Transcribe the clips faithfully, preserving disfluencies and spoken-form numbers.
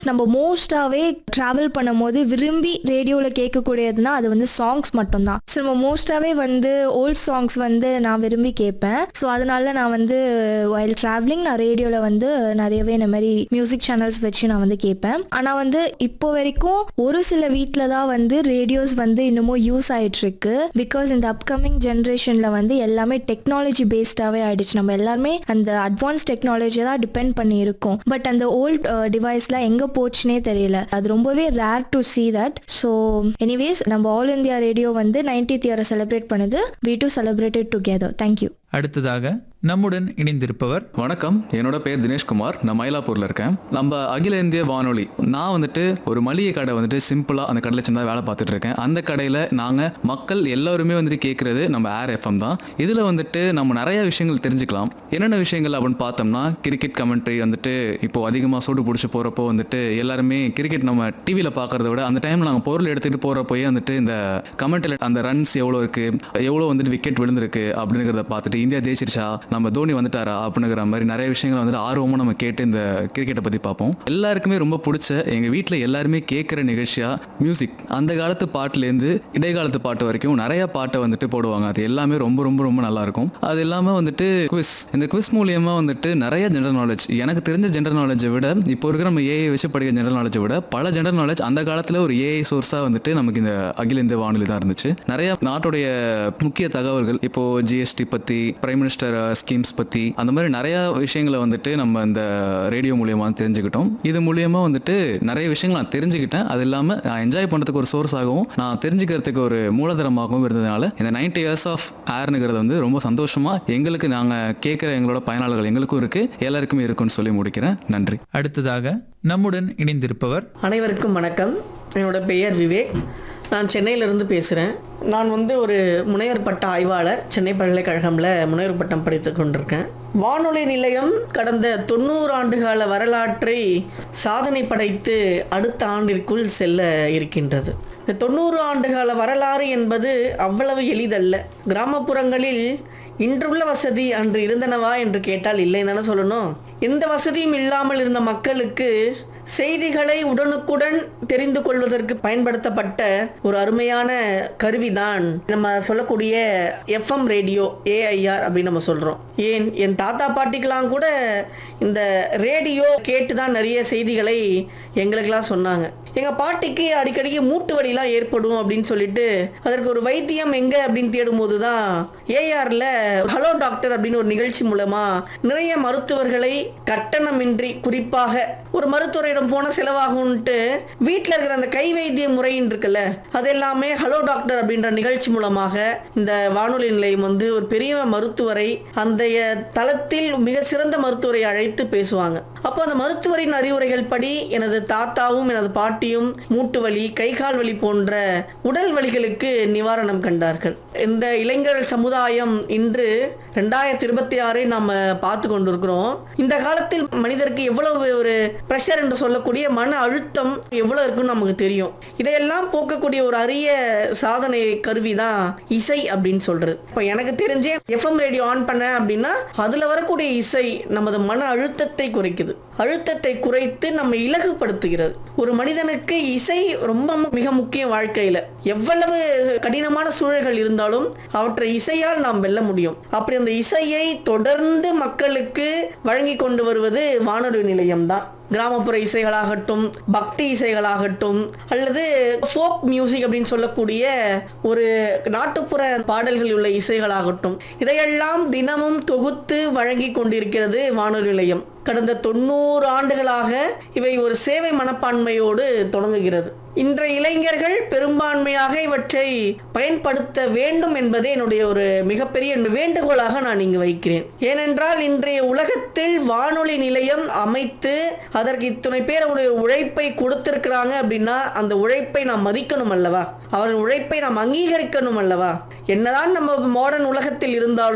நம்ம மோஸ்டாவே டிராவல் பண்ணும்போது விரும்பி ரேடியோவில் கேட்கக்கூடியதுன்னா அது வந்து சாங்ஸ் மட்டும்தான். ஸோ நம்ம மோஸ்டாவே வந்து ஓல்ட் சாங்ஸ் வந்து நான் விரும்பி கேட்பேன். ஸோ அதனால நான் வந்து வைல் டிராவலிங் நான் ரேடியோவில் வந்து நிறையவே இந்த மாதிரி மியூசிக் சேனல்ஸ் வச்சு நான் வந்து கேட்பேன். ஆனால் வந்து இப்போ வரைக்கும் ஒரு சில வீட்டில் தான் வந்து ரேடியோஸ் வந்து இன்னமும் யூஸ் ஆயிட்டு இருக்கு. பிகாஸ் இந்த அப்கமிங் ஜென்ரேஷன்ல வந்து எல்லாமே டெக்னாலஜி பேஸ்டாவே ஆயிடுச்சு. நம்ம எல்லாருமே அந்த அட்வான்ஸ் டெக்னாலஜி தான் டிபெண்ட் பண்ணி இருக்கோம். பட் அந்த ஓல்ட் டிவைஸ்லாம் எங்க போச்சுனே தெரியல. அது ரொம்பவே rare to see that. So anyways நம்ம ஆல் இந்தியா ரேடியோ வந்து நைன்டீத் இயரை செலிப்ரேட் பண்ணுது. we too celebrated together. thank you. அடுத்ததாக நம்முடன் இணைந்திருப்பவர். வணக்கம், என்னோட பேர் தினேஷ்குமார். நான் மயிலாப்பூர்ல இருக்கேன். நம்ம அகில இந்திய வானொலி, நான் வந்துட்டு ஒரு மளிகை கடை வந்துட்டு சிம்பிளா அந்த கடையில் சின்னதாக வேலை பார்த்துட்டு இருக்கேன். அந்த கடையில் நாங்கள் மக்கள் எல்லாருமே வந்துட்டு கேட்கறது நம்ம ஏர் எஃப்எம் தான். இதில் வந்துட்டு நம்ம நிறைய விஷயங்கள் தெரிஞ்சுக்கலாம். என்னென்ன விஷயங்கள் அப்படின்னு பார்த்தோம்னா, கிரிக்கெட் கமெண்ட்ரி வந்துட்டு இப்போ அதிகமாக சூடு பிடிச்சி போகிறப்போ வந்துட்டு எல்லாருமே கிரிக்கெட் நம்ம டிவியில் பார்க்கறத விட அந்த டைமில் நாங்கள் பொருள் எடுத்துகிட்டு போகிறப்போயே வந்துட்டு இந்த கமெண்ட்டில் அந்த ரன்ஸ் எவ்வளோ இருக்குது, எவ்வளோ வந்துட்டு விக்கெட் விழுந்திருக்கு அப்படிங்கிறத பார்த்துட்டு இந்தியா ஜெயிச்சிருச்சா, நம்ம தோனி வந்துட்டாரா அப்படிங்கிற மாதிரி நிறைய விஷயங்கள் வந்துட்டு ஆர்வமாக நம்ம கேட்டு இந்த கிரிக்கெட்டை பற்றி பார்ப்போம். எல்லாருக்குமே ரொம்ப பிடிச்ச, எங்கள் வீட்டில் எல்லாருமே கேட்குற நிகழ்ச்சியாக மியூசிக். அந்த காலத்து பாட்டுலேருந்து இடைக்காலத்து பாட்டு வரைக்கும் நிறைய பாட்டை வந்துட்டு போடுவாங்க. அது எல்லாமே ரொம்ப ரொம்ப ரொம்ப நல்லாயிருக்கும். அது இல்லாமல் வந்துட்டு குவிஸ், இந்த குவிஸ் மூலியமாக வந்துட்டு நிறைய ஜென்ரல் நாலேஜ், எனக்கு தெரிஞ்ச ஜென்ரல் நாலேஜை விட இப்போ இருக்கிற நம்ம ஏஐ வச்சு படிக்கிற ஜென்ரல் நாலேஜை விட பல ஜென்ரல் நாலேஜ் அந்த காலத்தில் ஒரு ஏஐ சோர்ஸாக வந்துட்டு நமக்கு இந்த அகில இந்திய வானொலி தான் இருந்துச்சு. நிறைய நாட்டுடைய முக்கிய தகவல்கள், இப்போ ஜிஎஸ்டி பற்றி, பிரைம் மினிஸ்டர் ஸ்கீம்ஸ் பற்றி, அந்த மாதிரி நிறைய விஷயங்களை வந்துட்டு நம்ம இந்த ரேடியோ மூலியமா தெரிஞ்சுக்கிட்டோம். இது மூலியமா வந்துட்டு நிறைய விஷயங்கள் நான் தெரிஞ்சுக்கிட்டேன். அது இல்லாமல் நான் என்ஜாய் பண்ணுறதுக்கு ஒரு சோர்ஸ் ஆகவும் நான் தெரிஞ்சுக்கிறதுக்கு ஒரு மூலதனமாகவும் இருந்ததுனால இந்த நைன்டி இயர்ஸ் ஆஃப் ஏர்னுங்கிறது வந்து ரொம்ப சந்தோஷமா எங்களுக்கு, நாங்கள் கேட்குற எங்களோட பயனாளர்கள் எங்களுக்கும் இருக்கு, எல்லாருக்குமே இருக்குன்னு சொல்லி முடிக்கிறேன். நன்றி. அடுத்ததாக நம்முடன் இணைந்திருப்பவர். அனைவருக்கும் வணக்கம். என்னோட பெயர் விவேக். நான் சென்னையிலிருந்து பேசுகிறேன். நான் வந்து ஒரு முனைவர் பட்ட ஆய்வாளர். சென்னை பல்கலைக்கழகமில் முனைவர் பட்டம் படித்து கொண்டிருக்கேன். வானொலி நிலையம் கடந்த தொண்ணூறு ஆண்டுகால வரலாற்றை சாதனை படைத்து அடுத்த ஆண்டிற்குள் செல்ல இருக்கின்றது. இந்த தொண்ணூறு ஆண்டுகால வரலாறு என்பது அவ்வளவு எளிதல்ல. கிராமப்புறங்களில் இன்றுள்ள வசதி அன்று இருந்தனவா என்று கேட்டால் இல்லை தானே சொல்லணும். எந்த வசதியும் இல்லாமல் இருந்த மக்களுக்கு செய்திகளை உடனுக்குடன் தெரிந்து கொள்வதற்கு பயன்படுத்தப்பட்ட ஒரு அருமையான கருவிதான் நம்ம சொல்லக்கூடிய எஃப்எம் ரேடியோ, ஏஐஆர் அப்படின்னு நம்ம சொல்கிறோம். ஏன் என் தாத்தா பாட்டிக்கெலாம் கூட இந்த ரேடியோ கேட்டு தான் நிறைய செய்திகளை எங்களுக்கெல்லாம் சொன்னாங்க. எங்கள் பாட்டிக்கு அடிக்கடிக்கு மூட்டு வலிலாம் ஏற்படும் அப்படின்னு சொல்லிட்டு அதற்கு ஒரு வைத்தியம் எங்கே அப்படின்னு தேடும்போது தான் ஏஆரில் ஹலோ டாக்டர் அப்படின்னு ஒரு நிகழ்ச்சி மூலமாக நிறைய மருத்துவர்களை கட்டணமின்றி, குறிப்பாக ஒரு மருத்துவரிடம் போன செலவாகும்ன்ட்டு வீட்டில் இருக்கிற அந்த கை வைத்திய முறைன்னு இருக்குல்ல, அது எல்லாமே ஹலோ டாக்டர் அப்படின்ற நிகழ்ச்சி மூலமாக இந்த வானொலி நிலையம் வந்து ஒரு பெரிய மருத்துவரை, அந்த தளத்தில் மிக சிறந்த மருத்துவரை அழைத்து பேசுவாங்க. அப்போ அந்த மருத்துவரின் அறிவுரைகள் படி எனது தாத்தாவும் எனது பாட்டியும் மூட்டு வலி, கைகால் வலி போன்ற உடல் வலிகளுக்கு நிவாரணம் கண்டார்கள். இந்த இளைஞர்கள் சமுதாயம் இன்று ரெண்டாயிரத்தி இருபத்தி ஆறை நாம் பார்த்து கொண்டிருக்கிறோம். இந்த காலத்தில் மனிதருக்கு எவ்வளவு ஒரு பிரஷர் என்று சொல்லக்கூடிய மன அழுத்தம் எவ்வளவு இருக்குன்னு நமக்கு தெரியும். இதையெல்லாம் போக்கக்கூடிய ஒரு அரிய சாதனை கருவி தான் இசை அப்படின்னு சொல்றது. இப்போ எனக்கு தெரிஞ்சே எஃப்எம் ரேடியோ ஆன் பண்ண அப்படின்னா அதுல வரக்கூடிய இசை நமது மன அழுத்தத்தை குறைக்குது. அழுத்தத்தை குறைத்து நம்ம இலகுபடுத்துகிறது. ஒரு மனிதனுக்கு இசை ரொம்ப மிக முக்கியம். வாழ்க்கையில எவ்வளவு கடினமான சூழல்கள் இருந்தாலும் அவற்றை இசையால் நாம் வெல்ல முடியும். அப்படி அந்த இசையை தொடர்ந்து மக்களுக்கு வழங்கி கொண்டு வருவது வானொலி நிலையம் தான். கிராமப்புற இசைகளாகட்டும், பக்தி இசைகளாகட்டும், அல்லது ஃபோக் மியூசிக் அப்படின்னு சொல்லக்கூடிய ஒரு நாட்டுப்புற பாடல்கள் உள்ள இசைகளாகட்டும், இதையெல்லாம் தினமும் தொகுத்து வழங்கி கொண்டிருக்கிறது வானொலி நிலையம். கடந்த தொண்ணூறு ஆண்டுகளாக இவை ஒரு சேவை மனப்பான்மையோடு தொடங்குகிறது. இன்றைய இளைஞர்கள் பெரும்பான்மையாக இவற்றை பயன்படுத்த வேண்டும் என்பதே என்னுடைய ஒரு மிகப்பெரிய வேண்டுகோளாக நான் இங்கு வைக்கிறேன். ஏனென்றால் இன்றைய உலகத்தில் வானொலி நிலையம் அமைத்து அதற்கு இத்தனை பேர் அவருடைய உழைப்பை கொடுத்திருக்கிறாங்க அப்படின்னா அந்த உழைப்பை நாம் மதிக்கணும் அல்லவா, அவரின் உழைப்பை நாம் அங்கீகரிக்கணும் அல்லவா. என்னதான் நம்ம மாடர்ன் உலகத்தில் இருந்தாலும்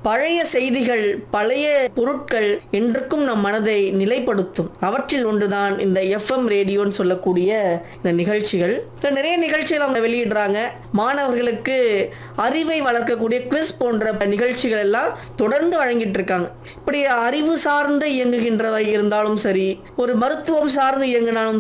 பழைய செய்திகள், பழைய பொருட்கள் என்றுக்கும் நம் மனதை நிலைப்படுத்தும். அவற்றில் ஒன்றுதான் இந்த எஃப்எம் ரேடியோன்னு சொல்லக்கூடிய இந்த நிகழ்ச்சிகள். இதுல நிறைய நிகழ்ச்சிகள் அவங்க வெளியிடுறாங்க. மாணவர்களுக்கு அறிவை வளர்க்கக்கூடிய குவிஸ் போன்ற நிகழ்ச்சிகள் எல்லாம் தொடர்ந்து வழங்கிட்டு இருக்காங்க. இப்படி அறிவு சார்ந்து இயங்குகின்றவை இருந்தாலும் சரி, ஒரு மருத்துவம் சார்ந்து இயங்கினாலும்